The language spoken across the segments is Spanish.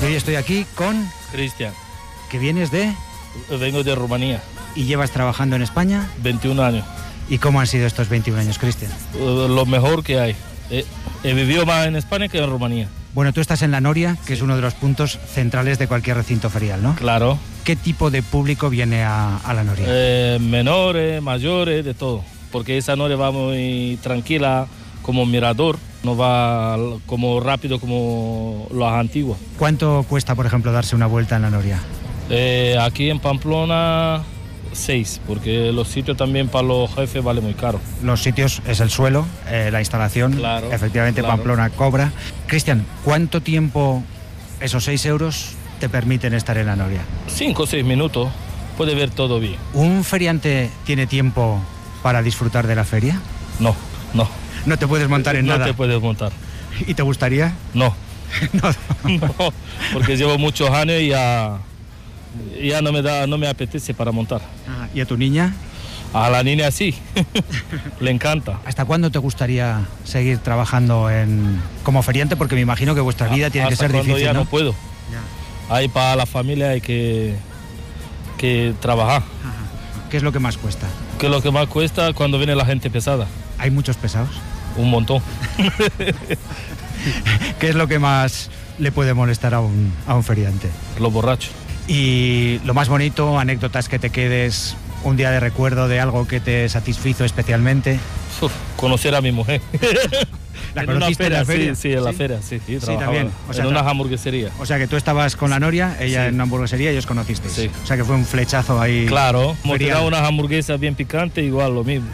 hoy estoy aquí con... Cristian. ¿Que vienes de? Vengo de Rumanía. ¿Y llevas trabajando en España? 21 años. ¿Y cómo han sido estos 21 años, Cristian? Lo mejor que hay. He vivido más en España que en Rumanía. Bueno, tú estás en La Noria, que es uno de los puntos centrales de cualquier recinto ferial, ¿no? Claro. ¿Qué tipo de público viene a La Noria? Menores, mayores, de todo. Porque esa Noria va muy tranquila, como mirador. No va como rápido como las antiguas. ¿Cuánto cuesta, por ejemplo, darse una vuelta en La Noria? Aquí en Pamplona, 6, porque los sitios también para los jefes vale muy caro. Los sitios es el suelo, la instalación, claro, efectivamente claro. Pamplona cobra. Cristian, ¿cuánto tiempo esos 6 euros te permiten estar en La Noria? 5 o 6 minutos, puede ver todo bien. ¿Un feriante tiene tiempo para disfrutar de la feria? No. ¿No te puedes montar en nada? No te puedes montar. ¿Y te gustaría? No. No, porque llevo muchos años y ya no me apetece para montar. ¿Y a tu niña? A la niña sí, le encanta. ¿Hasta cuándo te gustaría seguir trabajando como feriante? Porque me imagino que vuestra vida tiene que ser difícil, ya ¿no? No puedo. Ya. Ahí para la familia hay que trabajar. ¿Qué es lo que más cuesta? ¿Qué es lo que más cuesta cuando viene la gente pesada? ¿Hay muchos pesados? Un montón. ¿Qué es lo que más le puede molestar a un feriante? Los borrachos. Y lo más bonito, anécdotas que te quedes, un día de recuerdo de algo que te satisfizo especialmente. Conocer a mi mujer. ¿La conociste en la feria? Sí, en la feria, sí, también. O sea, en una hamburguesería. O sea, que tú estabas con La Noria, ella en una hamburguesería y os conocisteis. Sí. O sea, que fue un flechazo ahí. Claro, hemos tirado unas hamburguesas bien picantes, igual lo mismo.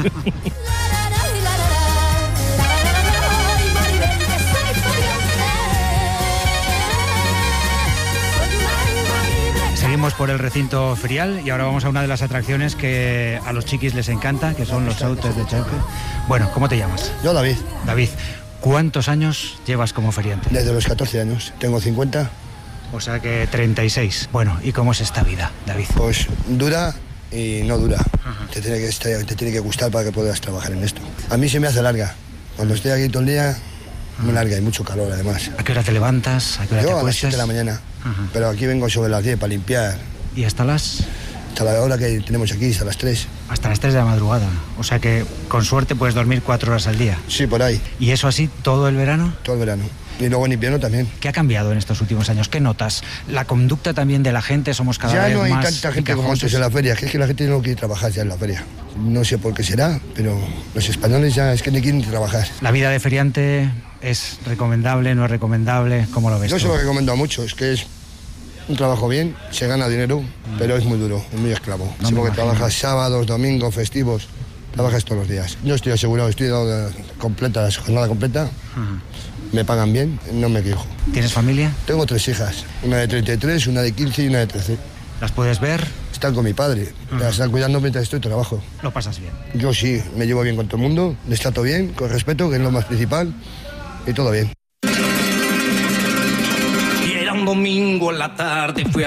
Seguimos por el recinto ferial y ahora vamos a una de las atracciones que a los chiquis les encanta, que son los autos de choque. Bueno, ¿cómo te llamas? Yo, David. David, ¿cuántos años llevas como feriante? Desde los 14 años, tengo 50. O sea que 36. Bueno, ¿y cómo es esta vida, David? Pues dura y no dura. Te tiene que gustar para que puedas trabajar en esto. A mí se me hace larga. Cuando estoy aquí todo el día, muy larga y mucho calor además. ¿A qué hora te levantas? ¿A qué hora te acuestas? Yo a las 7 de la mañana. Pero aquí vengo sobre las 10 para limpiar. ¿Y hasta las...? Hasta la hora que tenemos aquí, hasta las 3. Hasta las 3 de la madrugada. O sea que con suerte puedes dormir 4 horas al día. Sí, por ahí. ¿Y eso así todo el verano? Todo el verano. Y luego en invierno también. ¿Qué ha cambiado en estos últimos años? ¿Qué notas? ¿La conducta también de la gente? ¿Somos cada vez más...? Ya no hay tanta gente como antes en la feria, que es que la gente no quiere trabajar ya en la feria. No sé por qué será, pero los españoles ya es que no quieren trabajar. ¿La vida de feriante es recomendable, no es recomendable? ¿Cómo lo ves? Yo se lo recomiendo a muchos, que es un trabajo bien, se gana dinero, pero es muy duro, es muy esclavo. No, porque trabajas sábados, domingos, festivos, trabajas todos los días. Yo estoy asegurado, estoy dado completa, jornada completa. Me pagan bien, no me quejo. ¿Tienes familia? Tengo 3 hijas, una de 33, una de 15 y una de 13. ¿Las puedes ver? Están con mi padre, las están cuidando mientras estoy trabajo. ¿Lo pasas bien? Yo sí, me llevo bien con todo el mundo, les trato bien, con respeto, que es lo más principal, y todo bien. Y era un domingo en la tarde, fui a